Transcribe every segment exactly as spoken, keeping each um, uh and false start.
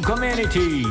コミュニティ。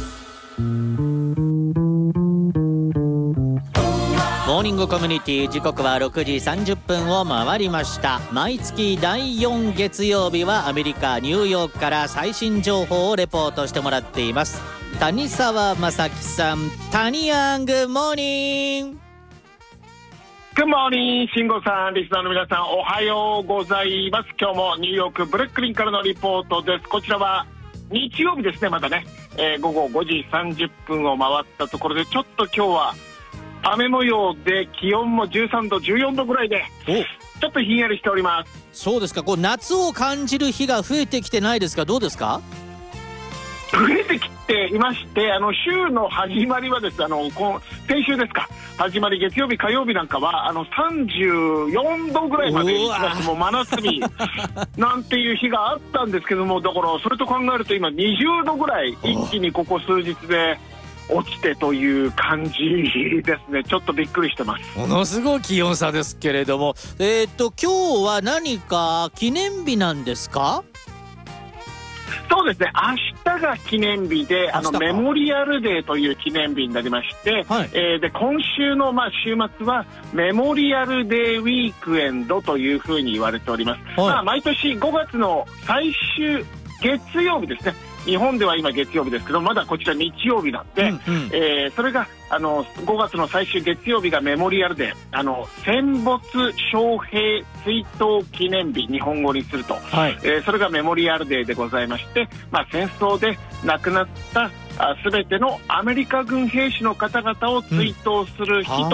モーニングコミュニティ、時刻はろくじさんじゅっぷんを回りました。毎月だいよん月曜日はアメリカニューヨークから最新情報をレポートしてもらっています。谷沢正樹さん、タニヤン、グッモーニング。 グッモーニング、慎吾さん、リスナーの皆さん、おはようございます。今日もニューヨークブルックリンからのリポートです。こちらは日曜日ですね、まだね、えー、午後ごじさんじゅっぷんを回ったところで、ちょっと今日は雨模様で気温もじゅうさんどじゅうよんどぐらいでちょっとひんやりしております。 そうですか。こう夏を感じる日が増えてきてないですか？どうですか？ 増えてきていまして、あの週の始まりはですあの今先週ですか、始まり月曜日火曜日なんかはあのさんじゅうよんどぐらいまで行きまして、もう真夏日なんていう日があったんですけども、だからそれと考えると今にじゅうどぐらい一気にここ数日で落ちてという感じですね。ちょっとびっくりしてます。 ものすごい気温差ですけれども、えー、っと今日は何か記念日なんですか？ そうですね、明日が記念日で、あのメモリアルデーという記念日になりまして、はい、えー、で今週のまあ週末はメモリアルデーウィークエンドというふうに言われております。はい、まあ、毎年ごがつの最終月曜日ですね。日本では今月曜日ですけど、まだこちら日曜日なんで、うんうん、えー、それがあのごがつの最終月曜日がメモリアルデー、あの戦没将兵追悼記念日、日本語にすると、はい、えー、それがメモリアルデーでございまして、まあ、戦争で亡くなったすべてのアメリカ軍兵士の方々を追悼する日、うん、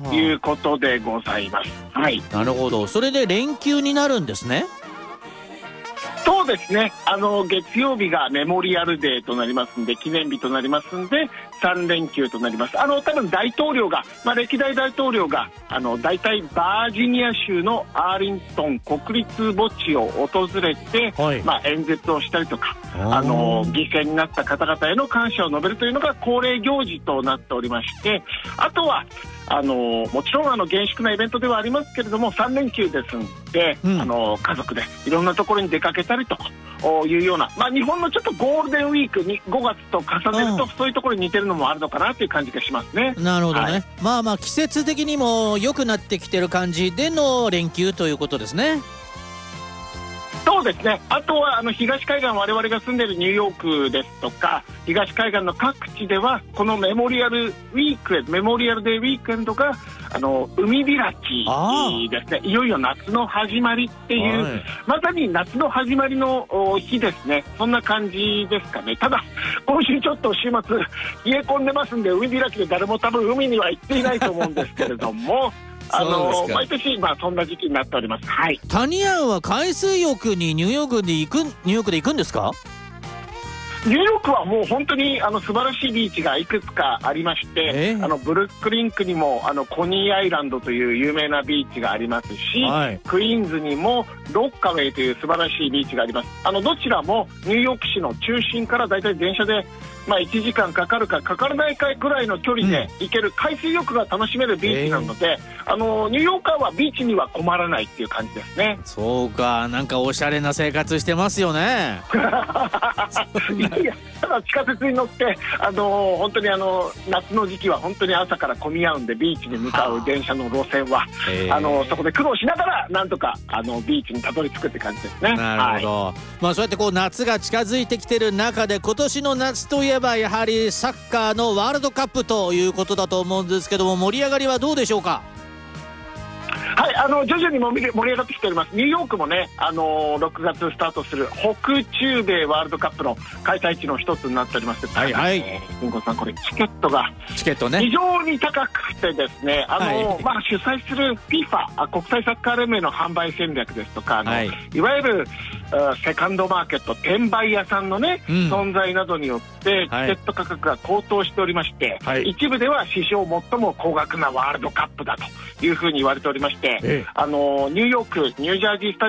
ということでございます。はい、 なるほど。それで連休になるんですね。 そうですね、あの月曜日がメモリアルデーとなりますんで、記念日となりますんでさん連休となります。あの多分大統領が、まあ、歴代大統領があの大体バージニア州のアーリントン国立墓地を訪れて、はい、まあ、演説をしたりとか、あの犠牲になった方々への感謝を述べるというのが恒例行事となっておりまして、あとはあのもちろんあの厳粛なイベントではありますけれども、さん連休ですんで、うん、あの家族でいろんなところに出かけたりというような、まあ、日本のちょっとゴールデンウィークにごがつと重ねると、そういうところに似てるのもあるのかなという感じがしますね。 なるほどね、はい、まあまあ季節的にも良くなってきてる感じでの連休ということですね。 そうですね、あとはあの東海岸、我々が住んでいるニューヨークですとか東海岸の各地ではこのメモリアルウィークエンドメモリアルデーウィークエンドがあの海開きですね。いよいよ夏の始まりっていう、はい、まさに夏の始まりの日ですね。そんな感じですかね。ただ今週ちょっと週末冷え込んでますんで、海開きで誰も多分海には行っていないと思うんですけれどもあの毎年、まあ、そんな時期になっております。はい、 タニヤンは海水浴にニューヨークで行くニューヨークで行くんですか？ ニューヨークはもう本当にあの素晴らしいビーチがいくつかありまして、えー、あのブルックリンクにもあのコニーアイランドという有名なビーチがありますし、はい、クイーンズにもロッカウェイという素晴らしいビーチがあります。あのどちらもニューヨーク市の中心からだいたい電車でまあ、いちじかんかかるかかからないかぐらいの距離で行ける海水浴が楽しめるビーチなので、えー、あのニューヨーカーはビーチには困らないっていう感じですね。 そうか、なんかおしゃれな生活してますよね。 いやいや、ただ地下鉄に乗ってあの本当にあの夏の時期は本当に朝から混み合うんで、ビーチに向かう電車の路線は、えー、あのそこで苦労しながらなんとかあのビーチにたどり着くって感じですね。 なるほど、はい、まあ、そうやってこう夏が近づいてきてる中で、今年の夏といえばやはりサッカーのワールドカップということだと思うんですけども、盛り上がりはどうでしょうか？ はい、あの徐々にも盛り上がってきております。ニューヨークもね、あのろくがつスタートする北中米ワールドカップの開催地の一つになっておりまして、はいはい、リンゴさん、これチケットがチケットね非常に高くてですね、あの、はい、まあ、主催する フィファ 国際サッカー連盟の販売戦略ですとか、あの、はい、いわゆるセカンドマーケット、転売屋さんのね、うん、存在などによってチケット価格が高騰しておりまして、はい、一部では史上最も高額なワールドカップだというふうに言われておりまして、ええ、あのニューヨークニュージャージースタ